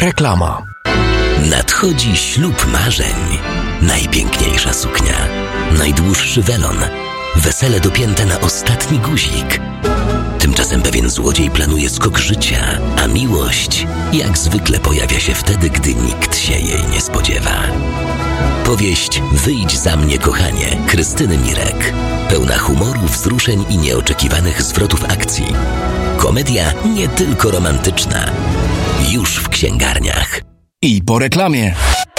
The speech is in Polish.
Reklama. Nadchodzi ślub marzeń. Najpiękniejsza suknia, najdłuższy welon, wesele dopięte na ostatni guzik. Tymczasem pewien złodziej planuje skok życia, a miłość jak zwykle pojawia się wtedy, gdy nikt się jej nie spodziewa. Powieść Wyjdź za mnie, kochanie, Krystyny Mirek. Pełna humoru, wzruszeń i nieoczekiwanych zwrotów akcji. Komedia nie tylko romantyczna. Już w księgarniach. I po reklamie.